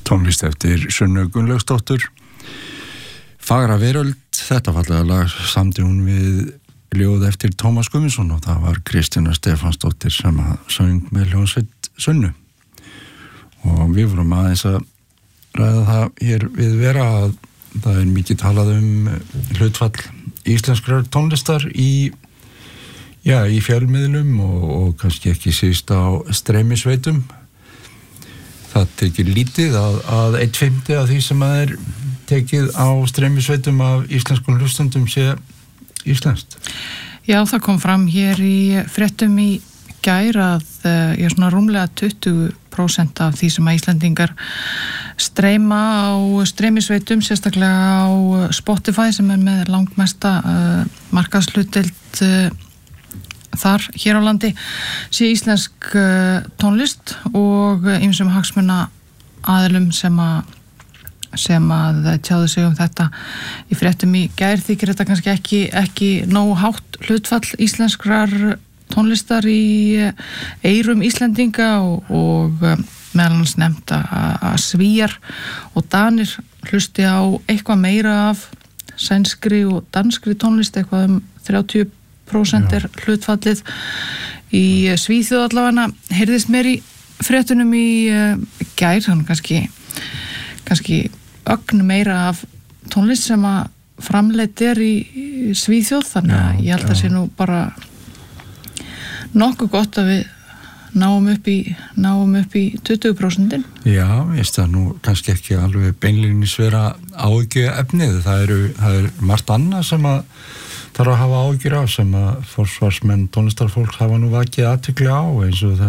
Tónlist eftir Sunnu Gunnlaugsdóttur. Fagra veröld, þetta fallega lag samdi hún við ljóð eftir Tómas Guðmundsson og það var Kristína Stefánsdóttir sem söng með hljómsveit Sunnu. Og við vorum aðeins að ræða það hér við Vera að það er mikið talað hlutfall íslenskrar tónlistar í fjölmiðlum og kannski ekki síst á streymisveitum. Það tekið lítið að 1/5 af því sem er tekið á streymisveitum af íslenskum hlustendum sé íslenskt. Já, það kom fram hér í fréttum í gær að svona rúmlega 20% af því sem að Íslendingar streyma á streymisveitum, sérstaklega á Spotify sem er með langmesta markaðshlutdeild þar hér á landi sé íslensk tónlist og ýmsum hagsmuna aðilum sem að tjáðu sig þetta í fréttum í gær þykir þetta kannski ekki nógu hátt hlutfall íslenskrar tónlistar í eyrum Íslendinga og meðal annars nefnt að Svíar og Danir hlusti á eitthvað meira af sænskri og danskri tónlist, eitthvað 30% er hlutfallið í Svíþjóð allavega heyrðist mér í fréttunum í gær, þannig kannski ögn meira af tónlist sem að framleidd er í Svíþjóð, þannig að ég held að sé nú bara nokkuð gott að við náum upp í 20%. Já, ég veist það nú kannski ekki alveg beinlínis vera áhyggju efnið, það er margt annað sem að þarf að hafa áhyggjur af sem að forsvarsmenn tónlistarfólk hafa nú vakið athygli á, eins og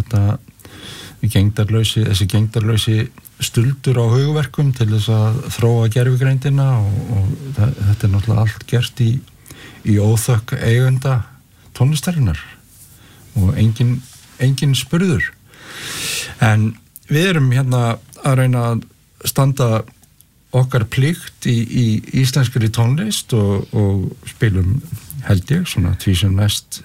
þessi gengdarlausi stuldur á hugverkum til þess að þróa gervigreindina og þetta er náttúrulega allt gert í óþökk eigenda tónlistarinnar og engin spurður. En við erum hérna að reyna að standa okkar plikt í íslenskri tónlist og spilum held ég svona tvísum næst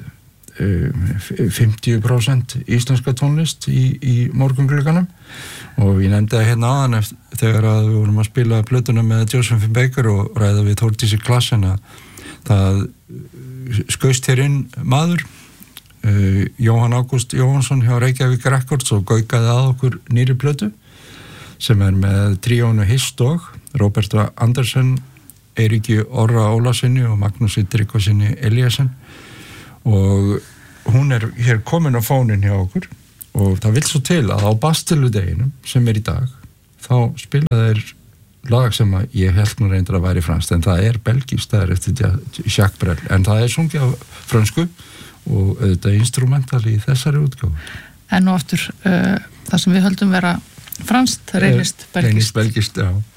50% íslenska tónlist í morgunglugganum og ég nefndi það hérna áðan þegar að við vorum að spila plötuna með Josephine Baker og ræða við Þórdísi Klassen að það skaust hér inn maður Jóhann Ágúst Jóhansson hjá Reykjavík Records og gaukaði að okkur nýri plötu sem er með tríónu Histog, Róberta Andersen, Eiríki Orra Ólasinni og Magnúsi Tryggvasinni Eliasson og hún er hér komin á fónin hjá okkur og það vill svo til að á Bastiludeginum sem er í dag þá spila þeir lag sem að ég held nú reyndar að væri franskt en það er belgískt, það er eftir Jacques Brel en það er sungið á frönsku og auðvitað instrumental í þessari útgáfu. En nú aftur það sem við höldum vera franskt, reynist belgískt. Já.